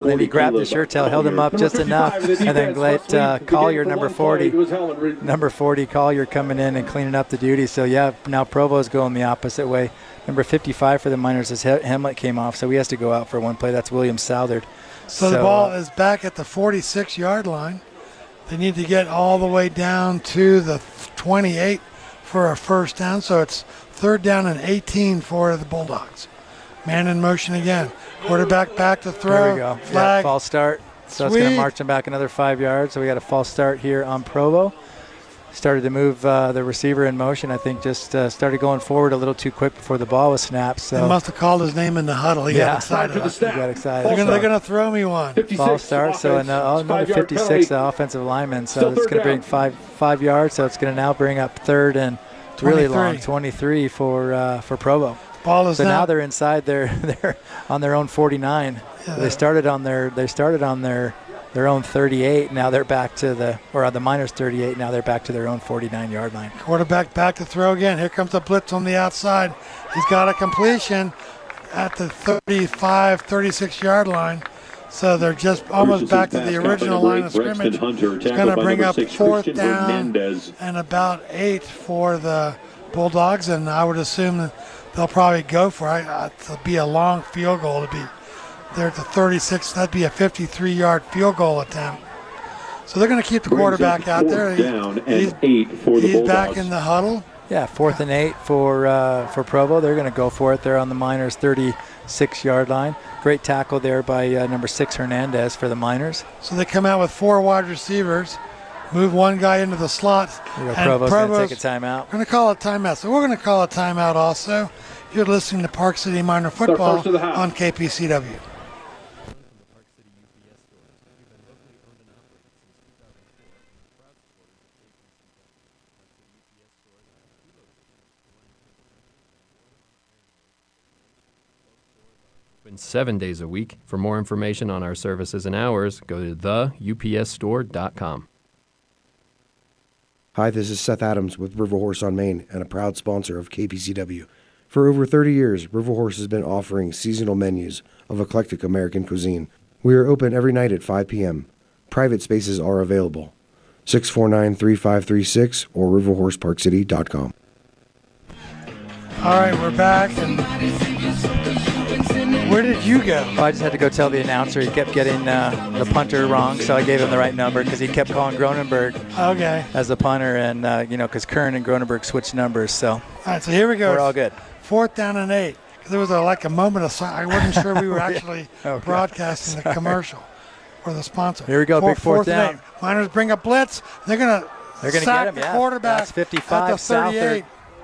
then he grabbed the shirt tail, held him up just enough, and then let Collier, number 40 Collier coming in and cleaning up the duty. So, yeah, now Provo's going the opposite way. Number 55 for the Miners, his helmet came off, so he has to go out for one play. That's William Southard. So the ball is back at the 46-yard line. They need to get all the way down to the 28 for a first down. So it's 3rd down and 18 for the Bulldogs. Man in motion again. Quarterback back to throw. There we go. Flag. Yeah, false start. So it's going to march him back another 5 yards. So we got a false start here on Provo. Started to move the receiver in motion. I think just started going forward a little too quick before the ball was snapped. So they must have called his name in the huddle. He got excited. They're going to throw me one. False start. So another 56 offensive lineman. So it's going to bring five yards. So it's going to now bring up 3rd and really long 23 for Provo. Ball is so now they're inside. They're on their own 49. Yeah, they started on their own 38. Now they're back to the Miners 38. Now they're back to their own 49-yard line. Quarterback back to throw again. Here comes the blitz on the outside. He's got a completion at the 35, 36-yard line. So they're just almost back to the original line of scrimmage. It's going to bring up 4th down and about 8 for the Bulldogs, and I would assume that they'll probably go for it. It'll be a long field goal to be there at the 36. That'd be a 53-yard field goal attempt. So they're going to keep the quarterback out there. He's 8 for the Bulldogs. Back in the huddle. Yeah, 4th and 8 for Provo. They're going to go for it. They're on the Miners' 36-yard line. Great tackle there by number 6 Hernandez for the Miners. So they come out with 4 wide receivers, move one guy into the slot. Provo's going to take a timeout. Going to call a timeout. So we're going to call a timeout also. You're listening to Park City Miner Football on KPCW. Open 7 days a week. For more information on our services and hours, go to theupsstore.com. Hi, this is Seth Adams with River Horse on Main and a proud sponsor of KPCW. For over 30 years, River Horse has been offering seasonal menus of eclectic American cuisine. We are open every night at 5 p.m. Private spaces are available. 649-3536 or riverhorseparkcity.com. All right, we're back. And where did you go? Oh, I just had to go tell the announcer. He kept getting the punter wrong, so I gave him the right number because he kept calling Gronenberg as the punter, and because Kern and Gronenberg switched numbers. So all right, so here we go. We're all good. 4th down and 8. There was a moment of silence. I wasn't sure we were actually broadcasting the commercial or the sponsor. Here we go, big 4th down. Miners bring a blitz. They're going to sack the quarterback. That's 55 at the 38.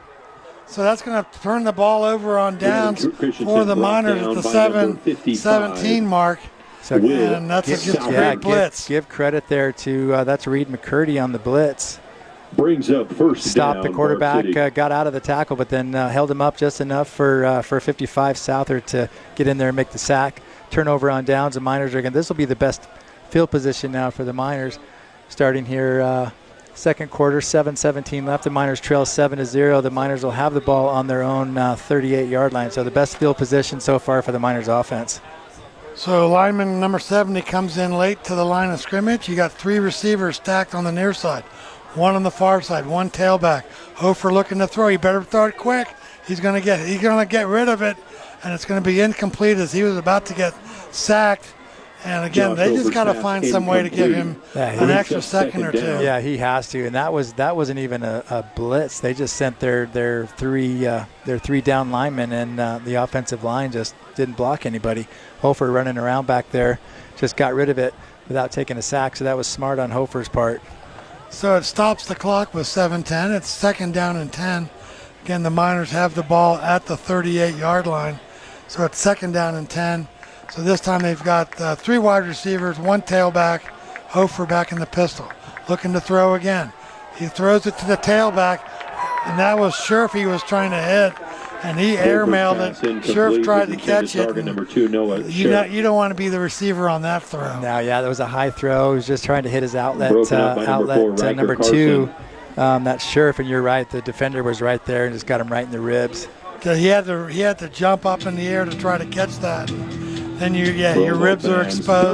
So that's going to turn the ball over on downs for the Miners at the 17 mark. So, and that's just a great blitz. Give credit there to that's Reed McCurdy on the blitz. Brings up first Stopped the quarterback, got out of the tackle, but then held him up just enough for 55 Southard to get in there and make the sack. Turnover on downs. The Miners are going. This will be the best field position now for the Miners, starting here. Second quarter, 7:17 left. The Miners trail 7-0. The Miners will have the ball on their own 38-yard line. So the best field position so far for the Miners offense. So lineman number 70 comes in late to the line of scrimmage. You got 3 receivers stacked on the near side, 1 on the far side, 1 tailback. Hofer looking to throw. He better throw it quick. He's going to get rid of it, and it's going to be incomplete as he was about to get sacked. And again, they just got to find some way to give him an extra second or 2. Yeah, he has to. And that wasn't even a blitz. They just sent their 3 down linemen, and the offensive line just didn't block anybody. Hofer running around back there just got rid of it without taking a sack. So that was smart on Hofer's part. So it stops the clock with 7:10. It's 2nd down and 10. Again, the Miners have the ball at the 38-yard line. So it's 2nd down and 10. So this time they've got 3 wide receivers, 1 tailback, Hofer back in the pistol. Looking to throw again. He throws it to the tailback, and that was Scherf he was trying to hit, and he airmailed it. Scherf tried to catch it. You don't want to be the receiver on that throw. No, yeah, that was a high throw. He was just trying to hit his outlet number 2. That's Scherf, and you're right. The defender was right there and just got him right in the ribs. He had to jump up in the air to try to catch that. Then your ribs are exposed.